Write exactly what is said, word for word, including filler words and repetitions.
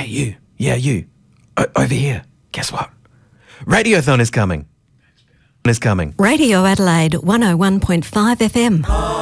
you. Yeah, you. O- over here. Guess what? Radiothon is coming. Is coming. Radio Adelaide one oh one point five F M.